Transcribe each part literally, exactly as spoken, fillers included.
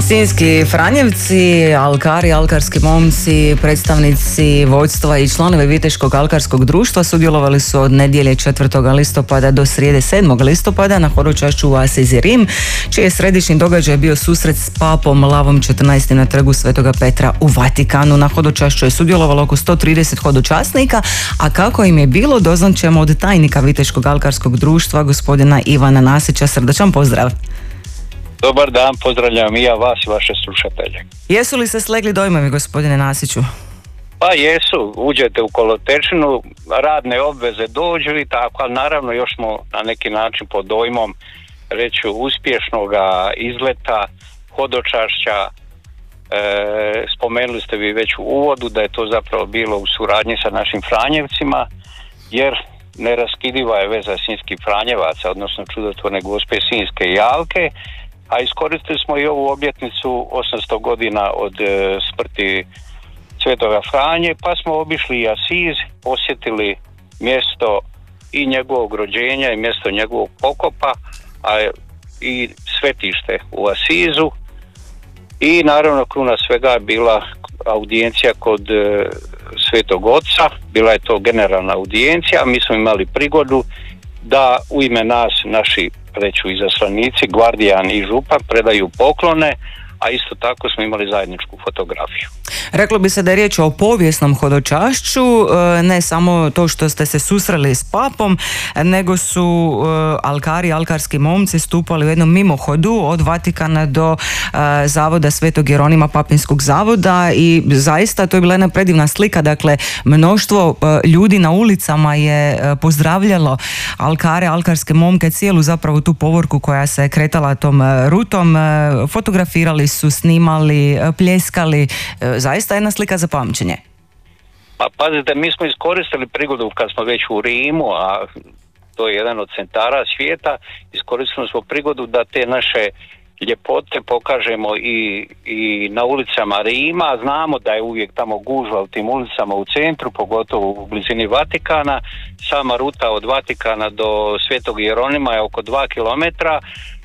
Sinjski Franjevci, alkari, alkarski momci, predstavnici vodstva i članovi Viteškog alkarskog društva sudjelovali su od nedjelje četvrtog listopada do srijede sedmog listopada na hodočašću u Asizi Rim, čiji je središnji događaj bio susret s papom Lavom četrnaestim na trgu Svetoga Petra u Vatikanu. Na hodočašću je sudjelovalo oko sto trideset hodočasnika, a kako im je bilo doznat ćemo od tajnika Viteškog alkarskog društva, gospodina Ivana Nasića. Srdačan pozdrav. Dobar dan, pozdravljam i ja vas i vaše slušatelje. Jesu li se slegli dojmovi, gospodine Nasiću? Pa jesu, uđete u kolotečinu, radne obveze dođu i tako, ali naravno još smo na neki način pod dojmom reći uspješnog izleta, hodočašća. E, spomenuli ste vi već u uvodu da je to zapravo bilo u suradnji sa našim Franjevcima, jer neraskidiva je veza Sinjskih Franjevaca, odnosno čudotvorne Gospe Sinjske i Alke, a iskoristili smo i ovu obljetnicu osamsto godina od e, smrti Svetoga Franje, pa smo obišli i Asiz, posjetili mjesto i njegovog rođenja i mjesto njegovog pokopa, a i svetište u Asizu. I naravno kruna svega je bila audijencija kod e, Svetog Oca, bila je to generalna audijencija, mi smo imali prigodu da u ime nas, naši reću izaslanici, Gvardijan i župan predaju poklone, a isto tako smo imali zajedničku fotografiju. Reklo bi se da je riječ o povijesnom hodočašću, ne samo to što ste se susreli s papom, nego su alkari, alkarski momci stupali u jednom mimohodu od Vatikana do zavoda Svetog Jeronima Papinskog zavoda i zaista to je bila jedna predivna slika. Dakle, mnoštvo ljudi na ulicama je pozdravljalo alkare, alkarske momke, cijelu zapravo tu povorku koja se kretala tom rutom, fotografirali su, snimali, pljeskali, zaista jedna slika za pamćenje. Pa pazite, mi smo iskoristili prigodu kad smo već u Rimu, a to je jedan od centara svijeta, iskoristili smo prigodu da te naše ljepote pokažemo i, i na ulicama Rima. Znamo da je uvijek tamo gužva u tim ulicama u centru, pogotovo u blizini Vatikana. Sama ruta od Vatikana do Svetog Jeronima je oko dva kilometra.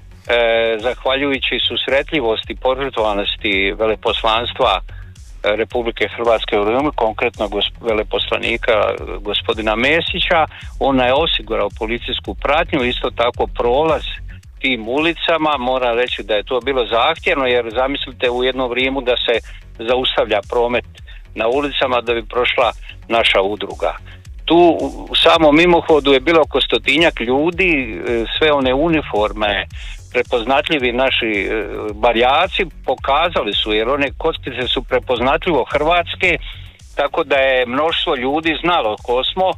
E, zahvaljujući susretljivosti, požrtvovanosti veleposlanstva Republike Hrvatske u Rimu, konkretno gosp- veleposlanika gospodina Mesića, ona je osigurao policijsku pratnju, isto tako prolaz tim ulicama. Moram reći da je to bilo zahtjevno, jer zamislite u jednom Rimu da se zaustavlja promet na ulicama da bi prošla naša udruga. Tu u samom mimohodu je bilo oko stotinjak ljudi, sve one uniforme, prepoznatljivi naši barjaci pokazali su, jer one kockice su prepoznatljivo hrvatske, tako da je mnoštvo ljudi znalo ko smo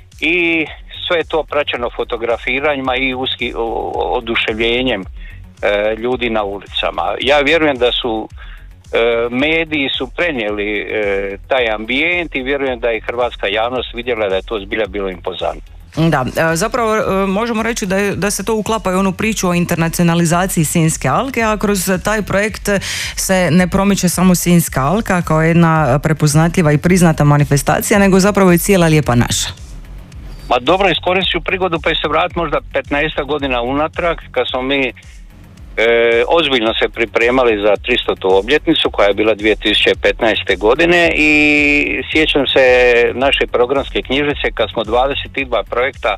i sve je to praćeno fotografiranjima i uski, oduševljenjem e, ljudi na ulicama. Ja vjerujem da su e, mediji su prenijeli e, taj ambijent i vjerujem da je hrvatska javnost vidjela da je to zbilja bilo impozantno. Da, zapravo možemo reći da, je, da se to uklapa i onu priču o internacionalizaciji Sinjske alke, a kroz taj projekt se ne promiče samo Sinjska alka kao jedna prepoznatljiva i priznata manifestacija, nego zapravo i cijela lijepa naša. Ma dobro, iskoristit ću prigodu pa i se vratiti možda petnaest godina unatrag, kad smo mi e, ozbiljno se pripremali za tristotu obljetnicu koja je bila dvije tisuće petnaeste. godine i sjećam se naše programske knjižice kad smo dvadeset dva projekta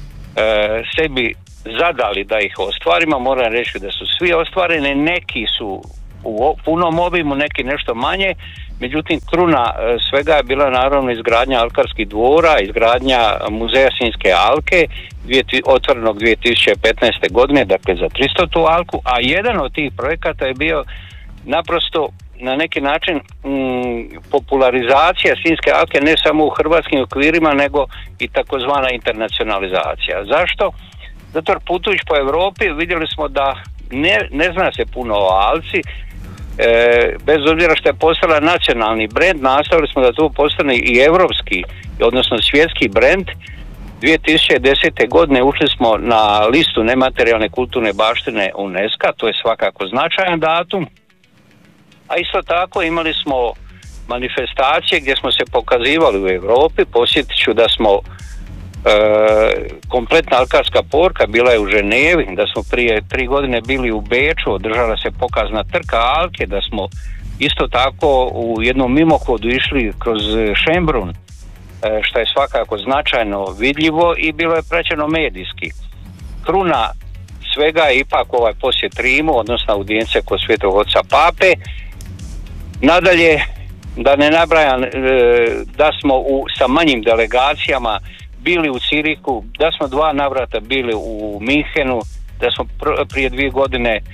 e, sebi zadali da ih ostvarimo. Moram reći da su svi ostvareni, neki su u punom obimu, neki nešto manje, međutim kruna svega je bila naravno izgradnja alkarskih dvora, izgradnja muzeja Sinjske alke otvorenog dvije tisuće petnaeste. godine, dakle za tristotu alku, a jedan od tih projekata je bio naprosto na neki način mm, popularizacija Sinjske alke ne samo u hrvatskim okvirima nego i takozvana internacionalizacija. Zašto? Zato jer putujući po Europi vidjeli smo da ne, ne zna se puno o alci. E, bez obzira što je postala nacionalni brend, nastavili smo da to postane i europski, odnosno svjetski brend. dvije tisuće desete. godine ušli smo na listu nematerijalne kulturne baštine UNESCO, to je svakako značajan datum, a isto tako imali smo manifestacije gdje smo se pokazivali u Europi. Posjetit ću da smo kompletna alkarska porka bila je u Ženevi, da smo prije tri godine bili u Beču, održala se pokazna trka Alke, da smo isto tako u jednom mimohodu išli kroz Šembrun, što je svakako značajno vidljivo i bilo je praćeno medijski. Kruna svega je ipak ovaj posjet Rimu, odnosno audijencija kod Svetog Oca Pape. Nadalje, da ne nabrajam, da smo u, sa manjim delegacijama bili u Cirihu, da smo dva navrata bili u Minhenu, da smo pr- prije dvije godine e,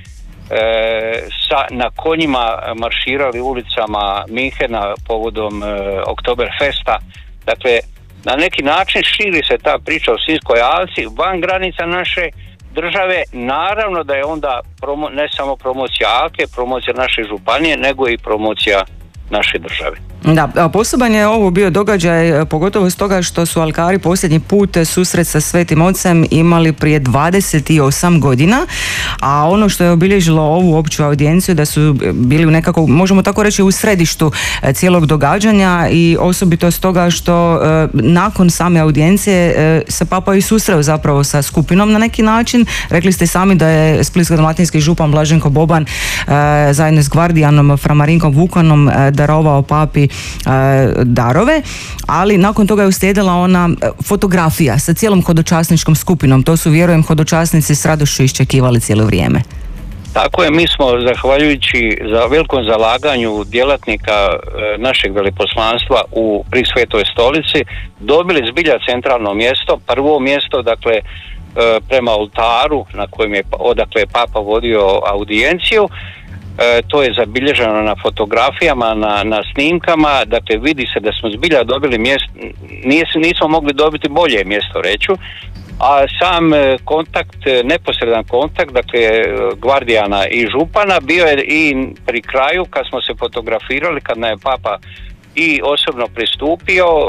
sa, na konjima marširali ulicama Minhena povodom e, Oktoberfesta. Dakle, na neki način širi se ta priča o Sinjskoj alci van granica naše države. Naravno da je onda promo, ne samo promocija Alke, promocija naše županije, nego i promocija naše države. Da, poseban je ovo bio događaj, pogotovo stoga što su alkari posljednji put susret sa Svetim Ocem imali prije dvadeset osam godina, a ono što je obilježilo ovu opću audijenciju da su bili u nekako, možemo tako reći, u središtu cijelog događanja i osobito stoga što nakon same audijencije se Papa i susreo zapravo sa skupinom na neki način. Rekli ste sami da je splitsko-dalmatinski župan Blaženko Boban zajedno s gvardijanom Fra Marinkom Vukanom darovao Papi darove, ali nakon toga je uslijedila ona fotografija sa cijelom hodočasničkom skupinom. To su, vjerujem, hodočasnici s radošću iščekivali cijelo vrijeme. Tako je, mi smo, zahvaljujući za velikom zalaganju djelatnika e, našeg veleposlanstva u pri Svetoj stolici, dobili zbilja centralno mjesto, prvo mjesto, dakle, e, prema oltaru na kojem je, odakle je Papa vodio audijenciju. E, to je zabilježeno na fotografijama, na, na snimkama, dakle vidi se da smo zbilja dobili mjesto, nismo mogli dobiti bolje mjesto, reću, a sam kontakt, neposredan kontakt, dakle gvardijana i župana bio je i pri kraju kad smo se fotografirali, kad nam je Papa i osobno pristupio. E,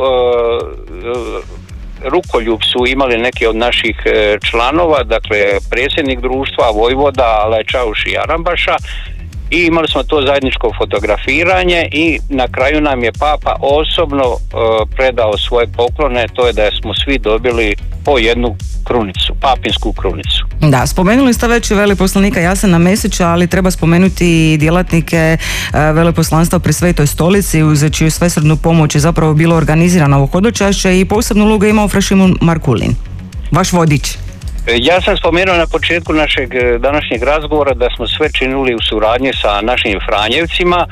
rukoljub su imali neki od naših članova, dakle predsjednik društva, vojvoda Lečauš i Arambaša, i imali smo to zajedničko fotografiranje i na kraju nam je Papa osobno e, predao svoje poklone, to je da smo svi dobili po jednu krunicu, papinsku krunicu. Da, spomenuli ste već veleposlanika Jasena Mesića, ali treba spomenuti i djelatnike e, veleposlanstva pri Svetoj stolici, uz čiju svesrdnu pomoć je zapravo bilo organizirano ovo hodočašće i posebnu ulogu je imao Fra Šimon Markulin, vaš vodič. Ja sam spomenuo na početku našeg današnjeg razgovora da smo sve činili u suradnji sa našim Franjevcima. E,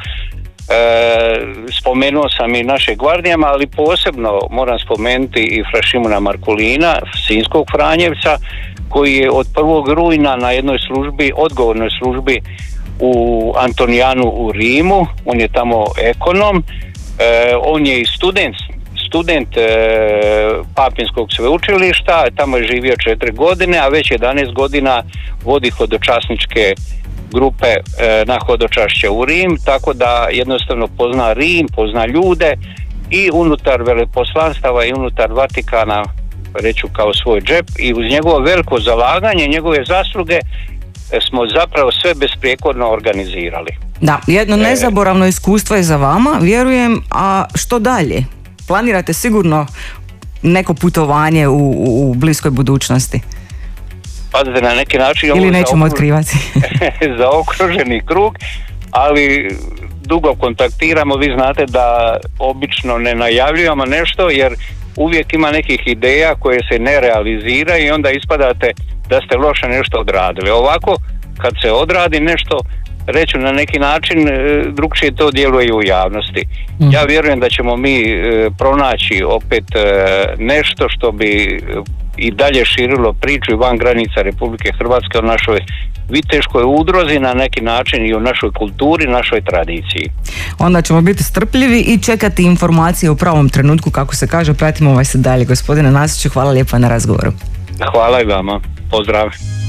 spomenuo sam i naše gvardijama, ali posebno moram spomenuti i Fra Šimona Markulina, sinjskog Franjevca, koji je od prvog rujna na jednoj službi, odgovornoj službi u Antonijanu u Rimu. On je tamo ekonom, e, on je i student student e, Papinskog sveučilišta, tamo je živio četiri godine, a već jedanaest godina vodi hodočasničke grupe e, na hodočašće u Rim, tako da jednostavno pozna Rim, pozna ljude i unutar veleposlanstava i unutar Vatikana, reću kao svoj džep, i uz njegovo veliko zalaganje, njegove zasluge smo zapravo sve besprijekorno organizirali. Da, jedno nezaboravno iskustvo je za vama, vjerujem, a što dalje? Planirate sigurno neko putovanje u, u, u bliskoj budućnosti? Pazite, na neki način... Ili nećemo otkrivati? Zaokruženi krug, ali dugo kontaktiramo. Vi znate da obično ne najavljujemo nešto, jer uvijek ima nekih ideja koje se ne realiziraju i onda ispadate da ste loše nešto odradili. Ovako, kad se odradi nešto, reću na neki način, drugčije to djeluje u javnosti. Mm. Ja vjerujem da ćemo mi e, pronaći opet e, nešto što bi i dalje širilo priču i van granica Republike Hrvatske o našoj viteškoj udruzi, na neki način i o našoj kulturi, našoj tradiciji. Onda ćemo biti strpljivi i čekati informacije u pravom trenutku, kako se kaže. Pratimo vas dalje. Gospodine Nasiću, hvala lijepo na razgovoru. Hvala i vama. Pozdrav.